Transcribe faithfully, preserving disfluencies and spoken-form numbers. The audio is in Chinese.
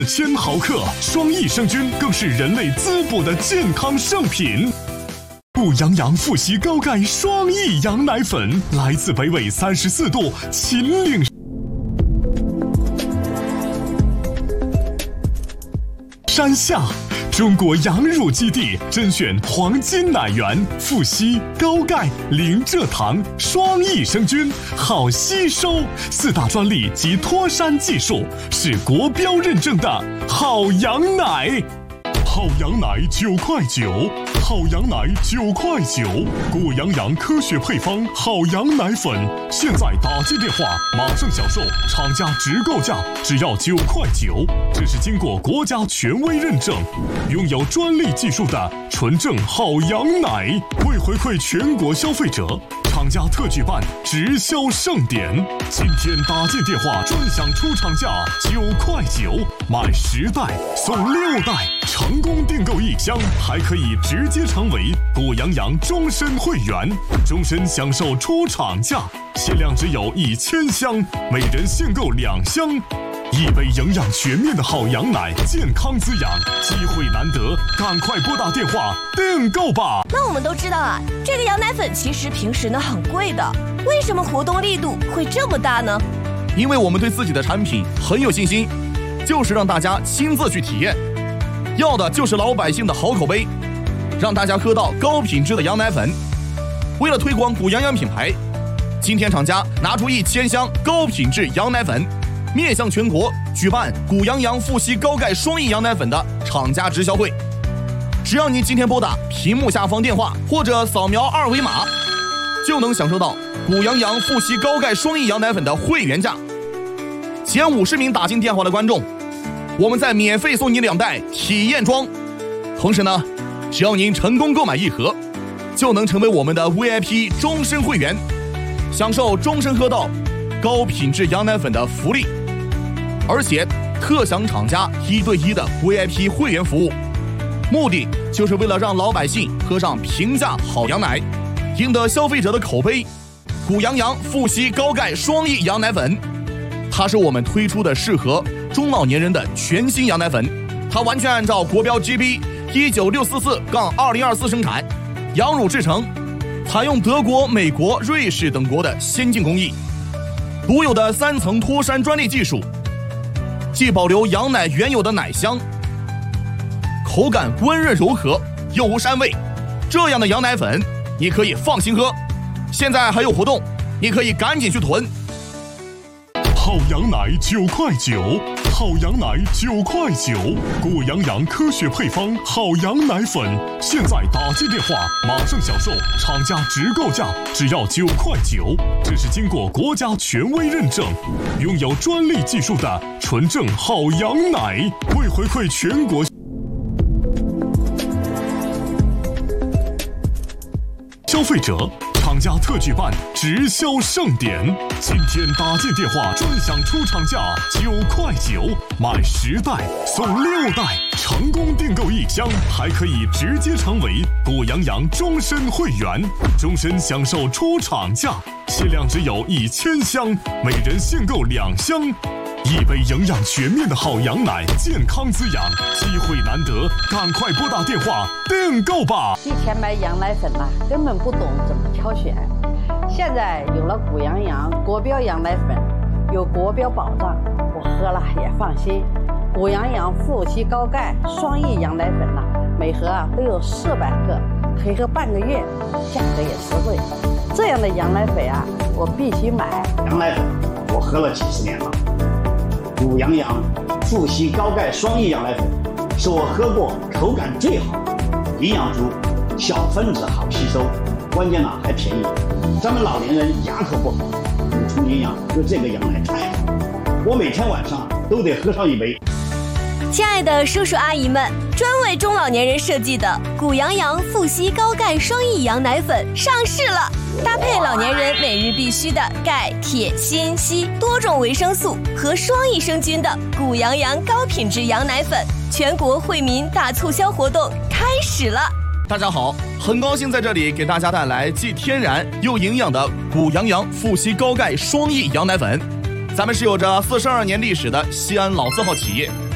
千毫克双益生菌更是人类滋补的健康圣品。谷阳阳富硒高钙双益羊奶粉，来自北纬三十四度秦岭山下，中国羊乳基地甄选黄金奶源，富硒、高钙、零蔗糖，双益生菌，好吸收，四大专利及脱山技术，是国标认证的好羊奶。好羊奶九块九，好羊奶九块九，谷阳阳科学配方好羊奶粉，现在打进电话马上享受厂家直购价，只要九块九。这是经过国家权威认证，拥有专利技术的纯正好羊奶。为回馈全国消费者，厂家特举办直销盛典，今天打进电话专享出厂价九块九，买十袋送六袋，成功订购一箱还可以直接成为谷阳阳终身会员，终身享受出厂价，限量只有一千箱，每人限购两箱。一杯营养全面的好羊奶，健康滋养，机会难得，赶快拨打电话订购吧。 那我们都知道啊，这个羊奶粉其实平时呢很贵的，为什么活动力度会这么大呢？ 因为我们对自己的产品很有信心，就是让大家亲自去体验，要的就是老百姓的好口碑，让大家喝到高品质的羊奶粉。为了推广谷阳阳品牌，今天厂家拿出一千箱高品质羊奶粉，面向全国举办谷阳阳富硒高钙双益羊奶粉的厂家直销会。只要您今天拨打屏幕下方电话或者扫描二维码，就能享受到谷阳阳富硒高钙双益羊奶粉的会员价。前五十名打进电话的观众，我们再免费送你两袋体验装。同时呢，只要您成功购买一盒，就能成为我们的 V I P 终身会员，享受终身喝到高品质羊奶粉的福利，而且特享厂家一对一的 V I P 会员服务，目的就是为了让老百姓喝上平价好羊奶，赢得消费者的口碑。谷阳阳富硒高钙双益羊奶粉，它是我们推出的适合中老年人的全新羊奶粉，它完全按照国标 G B 一九六四四二零二四生产，羊乳制成，采用德国、美国、瑞士等国的先进工艺，独有的三层脱山专利技术，既保留羊奶原有的奶香，口感温润柔和，又无膻味。这样的羊奶粉你可以放心喝。现在还有活动，你可以赶紧去囤。 好羊奶九块九，好羊奶九块九，谷阳阳科学配方好羊奶粉，现在打进电话马上享受厂家直购价，只要九块九。这是经过国家权威认证，拥有专利技术的纯正好羊奶。为回馈全国消费者，厂家特举办直销盛典，今天打进电话专享出厂价九块九，买十袋送六袋，成功订购一箱还可以直接成为谷阳阳终身会员，终身享受出厂价，限量只有一千箱，每人限购两箱。一杯营养全面的好羊奶，健康滋养，机会难得，赶快拨打电话订购吧。 以前买羊奶粉啊，根本不懂怎么挑选，现在有了谷阳阳国标羊奶粉，有国标保障，我喝了也放心。谷阳阳富硒高钙双益羊奶粉呢、啊，每盒啊都有四百克，可以喝半个月，价格也实惠。这样的羊奶粉啊，我必须买。 羊奶粉我喝了几十年了。谷阳阳富硒高钙双益羊奶粉是我喝过口感最好，营养足，小分子好吸收，关键呢还便宜。咱们老年人牙口不好，补充营养，喝这个羊奶太好，我每天晚上都得喝上一杯。 亲爱的叔叔阿姨们，专为中老年人设计的谷阳阳富硒高钙双益羊奶粉上市了，搭配老年人每日必须的钙、铁、锌、硒多种维生素和双益生菌的谷阳阳高品质羊奶粉，全国惠民大促销活动开始了。 大家好，很高兴在这里给大家带来既天然又营养的谷阳阳富硒高钙双益羊奶粉。咱们是有着四十二年历史的西安老字号企业，